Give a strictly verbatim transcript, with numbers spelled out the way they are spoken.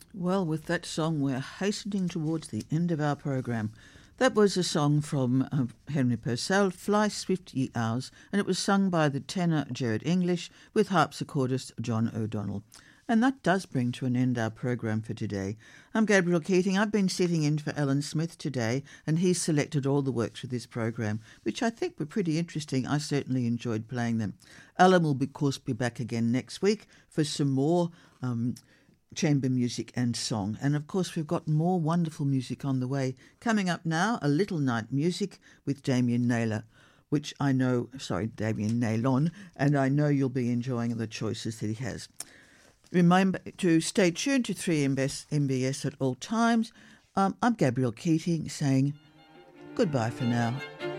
Well, with that song, we're hastening towards the end of our program. That was a song from uh, Henry Purcell, Fly Swift Ye Owls, and it was sung by the tenor Gerard English with harpsichordist John O'Donnell. And that does bring to an end our program for today. I'm Gabrielle Keating. I've been sitting in for Alan Smith today, and he's selected all the works for this program, which I think were pretty interesting. I certainly enjoyed playing them. Alan will, of course, be back again next week for some more um, chamber music and song. And, of course, we've got more wonderful music on the way. Coming up now, a little night music with Damien Naylor, which I know, sorry, Damien Naylon, and I know you'll be enjoying the choices that he has. Remember to stay tuned to three M B S at all times. Um, I'm Gabrielle Keating saying goodbye for now.